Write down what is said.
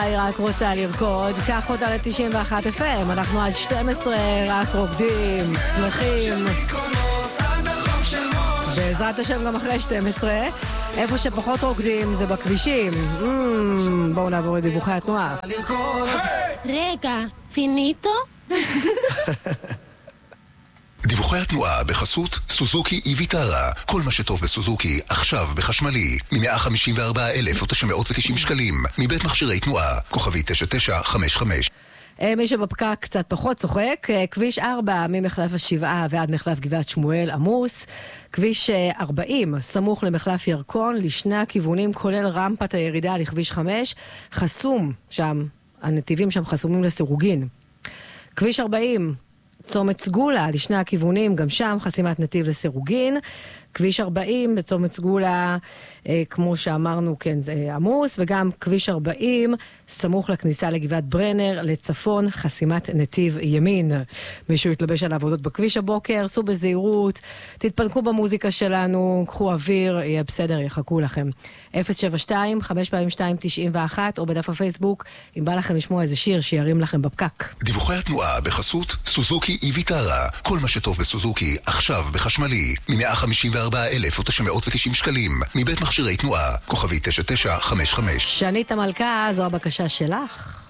היא רק רוצה לרקוד, קח אותה ל-91 FM, אנחנו עד 12 רק רוקדים, שמחים. בעזרת השם גם אחרי 12, איפה שפחות רוקדים זה בכבישים. בואו נעבור לדיווחי התנועה. רגע, פיניטו? דיווחי התנועה בחסות סוזוקי איביטרה. כל מה שטוב בסוזוקי עכשיו בחשמלי מ-154,000 או 990 שקלים מבית מכשירי תנועה כוכבי 9955. מי שבפקק קצת פחות צוחק, כביש 4 ממחלף השבעה ועד מחלף גבעת שמואל עמוס, כביש 40 סמוך למחלף ירקון לשני הכיוונים כולל רמפת הירידה לכביש 5 חסום שם, הנתיבים שם חסומים לסירוגין. כביש 40 צומת סגולה לשני הכיוונים, גם שם חסימת נתיב לסירוגין. כביש 40 בצומת סגולה, כמו שאמרנו, כן, זה עמוס, וגם כביש 40 סמוך לכניסה לגבעת ברנר לצפון, חסימת נתיב ימין. מישהו יתלבש על העבודות בכביש הבוקר, סעו בזהירות, תתפנקו במוזיקה שלנו, קחו אוויר, יהיה בסדר, יחכו לכם. 072 5x2 91 או בדף הפייסבוק, אם בא לכם לשמוע איזה שיר שירים לכם בפקק. דיווחי התנועה בחסות סוזוקי איביטרה. כל מה שטוב בסוזוקי עכשיו בחשמלי מ-154,000 או 990 שקלים מבית מכשירי תנועה כוכבי 9955. שנית המלכה, זו הבקשה שלך.